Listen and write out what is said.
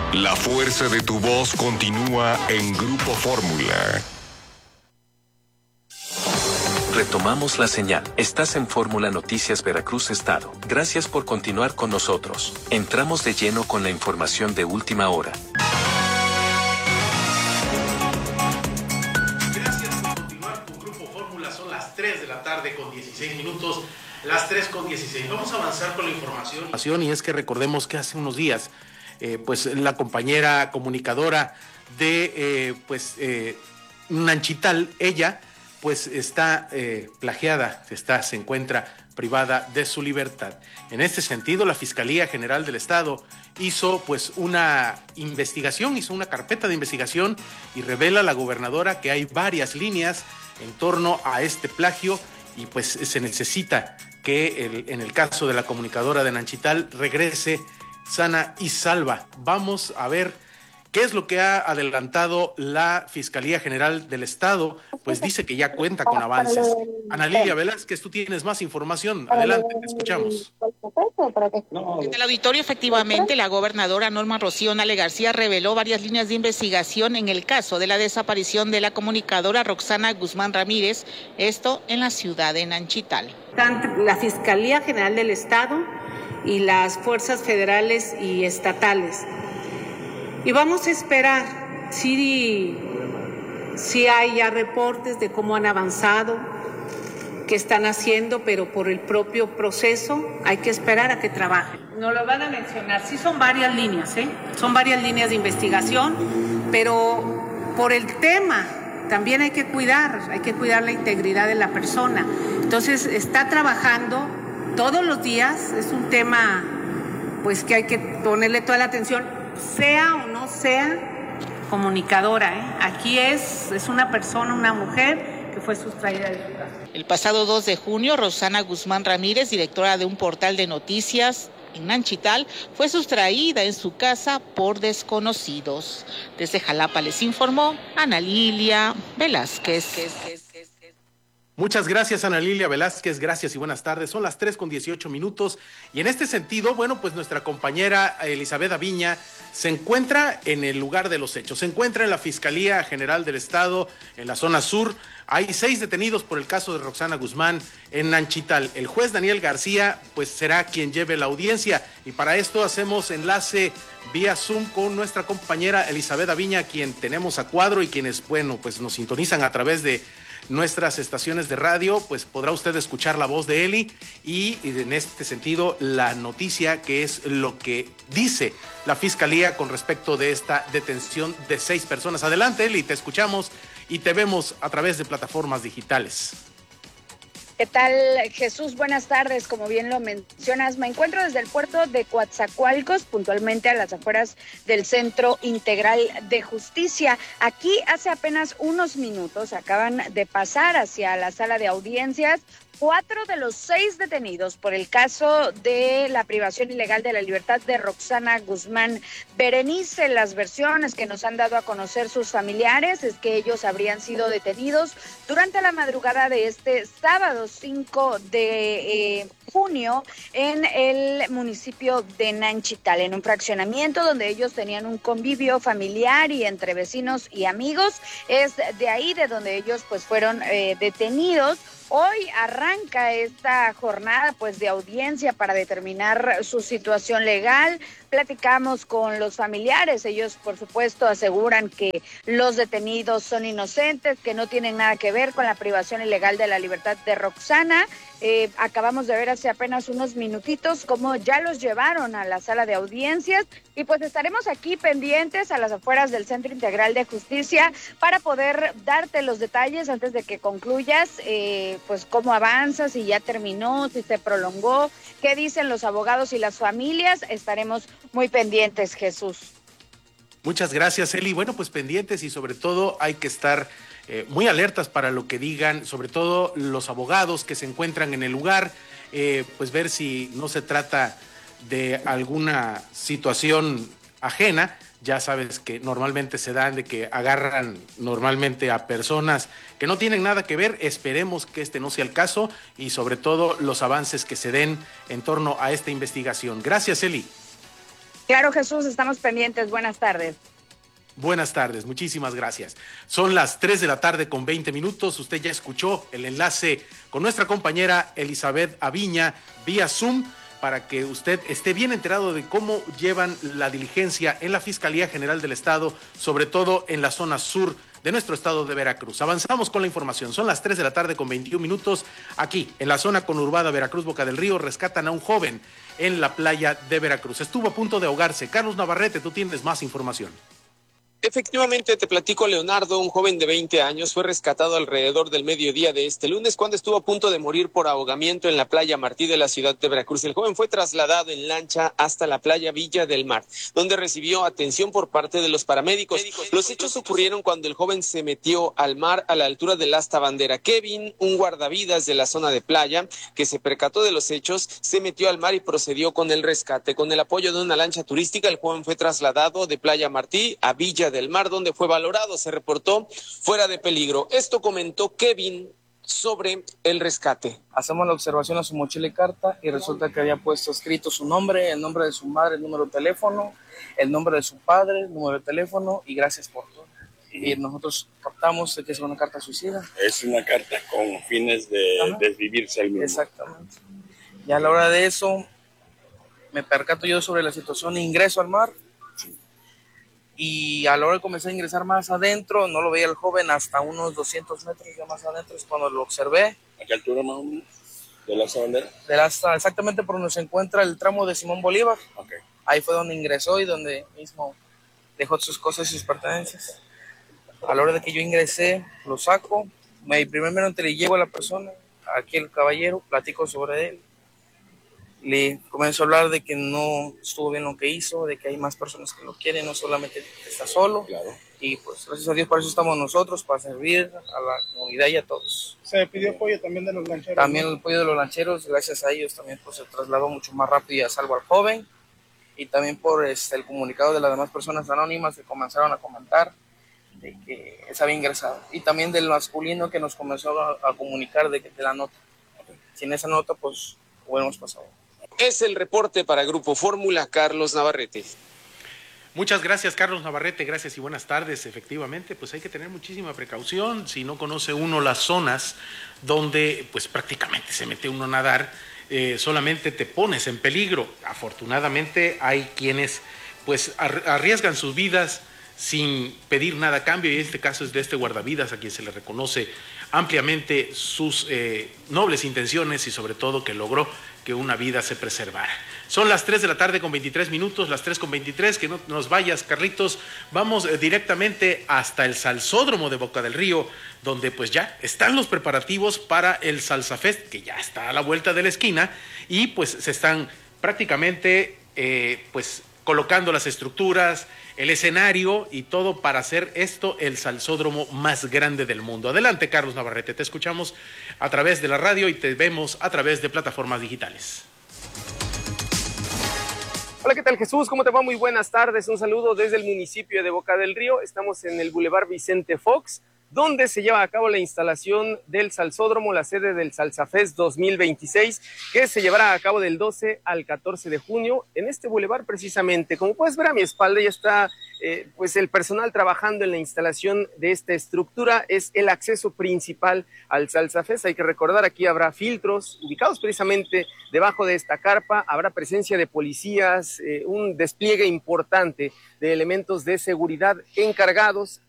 La fuerza de tu voz continúa en Grupo Fórmula. Retomamos la señal. Estás en Fórmula Noticias Veracruz Estado. Gracias por continuar con nosotros. Entramos de lleno con la información de última hora. Gracias por continuar con Grupo Fórmula. Son las 3 de la tarde con 16 minutos. Las 3 con 16. Vamos a avanzar con la información. Y es que recordemos que hace unos días, pues la compañera comunicadora de Nanchital, ella pues está plagiada, se encuentra privada de su libertad. En este sentido, la Fiscalía General del Estado hizo pues una investigación, hizo una carpeta de investigación y revela a la gobernadora que hay varias líneas en torno a este plagio y pues se necesita que en el caso de la comunicadora de Nanchital regrese sana y salva. Vamos a ver qué es lo que ha adelantado la Fiscalía General del Estado, pues dice que ya cuenta con avances. Ana Lilia Velázquez, tú tienes más información. Adelante, te escuchamos. En el auditorio, efectivamente, la gobernadora Norma Rocío Nale García reveló varias líneas de investigación en el caso de la desaparición de la comunicadora Roxana Guzmán Ramírez, esto en la ciudad de Nanchital. Tanto la Fiscalía General del Estado y las fuerzas federales y estatales. Y vamos a esperar si hay ya reportes de cómo han avanzado, qué están haciendo, pero por el propio proceso hay que esperar a que trabajen. No lo van a mencionar, sí son varias líneas, son varias líneas de investigación, pero por el tema también hay que cuidar la integridad de la persona. Entonces está trabajando todos los días, es un tema pues que hay que ponerle toda la atención, sea o no sea comunicadora, Aquí es una persona, una mujer que fue sustraída de su casa. El pasado 2 de junio, Roxana Guzmán Ramírez, directora de un portal de noticias en Nanchital, fue sustraída en su casa por desconocidos. Desde Jalapa les informó Ana Lilia Velázquez. Muchas gracias, Ana Lilia Velázquez, gracias y buenas tardes. Son las 3 con 18 minutos y en este sentido, bueno, pues nuestra compañera Elizabeth Aviña se encuentra en el lugar de los hechos, se encuentra en la Fiscalía General del Estado, en la zona sur. Hay 6 detenidos por el caso de Roxana Guzmán en Nanchital. El juez Daniel García, pues será quien lleve la audiencia y para esto hacemos enlace vía Zoom con nuestra compañera Elizabeth Aviña, quien tenemos a cuadro y quienes, bueno, pues nos sintonizan a través de nuestras estaciones de radio, pues podrá usted escuchar la voz de Eli y en este sentido la noticia que es lo que dice la Fiscalía con respecto de esta detención de 6 personas. Adelante, Eli, te escuchamos y te vemos a través de plataformas digitales. ¿Qué tal, Jesús? Buenas tardes. Como bien lo mencionas, me encuentro desde el puerto de Coatzacoalcos, puntualmente a las afueras del Centro Integral de Justicia. Aquí hace apenas unos minutos acaban de pasar hacia la sala de audiencias 4 de los 6 detenidos por el caso de la privación ilegal de la libertad de Roxana Guzmán Berenice. Las versiones que nos han dado a conocer sus familiares es que ellos habrían sido detenidos durante la madrugada de este sábado 5 de junio en el municipio de Nanchital, en un fraccionamiento donde ellos tenían un convivio familiar y entre vecinos y amigos. Es de ahí de donde ellos pues fueron detenidos. Hoy arranca esta jornada pues de audiencia para determinar su situación legal. Platicamos con los familiares, ellos por supuesto aseguran que los detenidos son inocentes, que no tienen nada que ver con la privación ilegal de la libertad de Roxana. Acabamos de ver hace apenas unos minutitos cómo ya los llevaron a la sala de audiencias y pues estaremos aquí pendientes a las afueras del Centro Integral de Justicia para poder darte los detalles antes de que concluyas, pues cómo avanza, si ya terminó, si se prolongó, qué dicen los abogados y las familias. Estaremos muy pendientes, Jesús. Muchas gracias, Eli. Bueno, pues pendientes y sobre todo hay que estar muy alertas para lo que digan, sobre todo los abogados que se encuentran en el lugar, pues ver si no se trata de alguna situación ajena. Ya sabes que normalmente se dan de que agarran normalmente a personas que no tienen nada que ver. Esperemos que este no sea el caso y sobre todo los avances que se den en torno a esta investigación. Gracias, Eli. Claro, Jesús, estamos pendientes. Buenas tardes. Buenas tardes, muchísimas gracias. Son las 3 de la tarde con 20 minutos. Usted ya escuchó el enlace con nuestra compañera Elizabeth Aviña vía Zoom para que usted esté bien enterado de cómo llevan la diligencia en la Fiscalía General del Estado, sobre todo en la zona sur de nuestro estado de Veracruz. Avanzamos con la información. Son las 3 de la tarde con 21 minutos. Aquí, en la zona conurbada Veracruz, Boca del Río, rescatan a un joven en la playa de Veracruz. Estuvo a punto de ahogarse. Carlos Navarrete, tú tienes más información. Efectivamente, te platico, Leonardo, un joven de 20 años fue rescatado alrededor del mediodía de este lunes cuando estuvo a punto de morir por ahogamiento en la playa Martí de la ciudad de Veracruz. El joven fue trasladado en lancha hasta la playa Villa del Mar, donde recibió atención por parte de los paramédicos. Los hechos ocurrieron cuando el joven se metió al mar a la altura del asta bandera. Kevin, un guardavidas de la zona de playa, que se percató de los hechos, se metió al mar y procedió con el rescate. Con el apoyo de una lancha turística, el joven fue trasladado de playa Martí a Villa del Mar, donde fue valorado, se reportó fuera de peligro. Esto comentó Kevin sobre el rescate. Hacemos la observación a su mochila y carta y resulta que había puesto escrito su nombre, el nombre de su madre, el número de teléfono, el nombre de su padre, el número de teléfono y gracias por todo. Y nosotros captamos que es una carta suicida. Es una carta con fines de desvivirse al mismo. Exactamente. Y a la hora de eso me percato yo sobre la situación, ingreso al mar. Y a la hora de comenzar a ingresar más adentro, no lo veía el joven hasta unos 200 metros ya más adentro, es cuando lo observé. ¿A qué altura más o menos? ¿De la asta bandera? Exactamente por donde se encuentra el tramo de Simón Bolívar. Okay. Ahí fue donde ingresó y donde mismo dejó sus cosas y sus pertenencias. A la hora de que yo ingresé, lo saco, primeramente le llevo a la persona, aquí el caballero, platico sobre él. Le comienzo a hablar de que no estuvo bien lo que hizo, de que hay más personas que lo quieren, no solamente está solo. Claro. Y pues gracias a Dios por eso estamos nosotros, para servir a la comunidad y a todos. ¿Se pidió apoyo también de los lancheros? También el apoyo de los lancheros, gracias a ellos también pues se trasladó mucho más rápido y a salvo al joven. Y también por el comunicado de las demás personas anónimas que comenzaron a comentar de que se había ingresado. Y también del masculino que nos comenzó a comunicar de la nota. Sin esa nota pues hubiéramos pasado. Es el reporte para Grupo Fórmula, Carlos Navarrete. Muchas gracias, Carlos Navarrete, gracias y buenas tardes. Efectivamente, pues hay que tener muchísima precaución. Si no conoce uno las zonas donde pues prácticamente se mete uno a nadar, solamente te pones en peligro. Afortunadamente hay quienes pues arriesgan sus vidas sin pedir nada a cambio, y este caso es de este guardavidas a quien se le reconoce ampliamente sus nobles intenciones y sobre todo que logró que una vida se preservara. Son las 3 de la tarde con 23 minutos, las 3 con 23, que no nos vayas, Carlitos. Vamos directamente hasta el Salsódromo de Boca del Río, donde pues ya están los preparativos para el Salsa Fest, que ya está a la vuelta de la esquina, y pues se están prácticamente pues colocando las estructuras, el escenario y todo para hacer esto el salsódromo más grande del mundo. Adelante, Carlos Navarrete, te escuchamos a través de la radio y te vemos a través de plataformas digitales. Hola, ¿qué tal, Jesús? ¿Cómo te va? Muy buenas tardes. Un saludo desde el municipio de Boca del Río. Estamos en el Boulevard Vicente Fox, donde se lleva a cabo la instalación del Salsódromo, la sede del Salsa Fest 2026, que se llevará a cabo del 12 al 14 de junio en este bulevar precisamente. Como puedes ver a mi espalda ya está pues el personal trabajando en la instalación de esta estructura. Es el acceso principal al Salsa Fest. Hay que recordar, aquí habrá filtros ubicados precisamente debajo de esta carpa, habrá presencia de policías, un despliegue importante de elementos de seguridad encargados